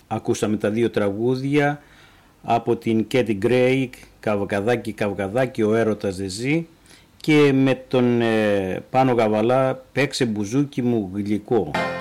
Ακούσαμε τα δύο τραγούδια από την Κέτι Γκρέι, Καβκαδάκι Καβκαδάκι, ο έρωτας δεν ζει, και με τον Πάνο Καβαλά, Παίξε μπουζούκι μου γλυκό.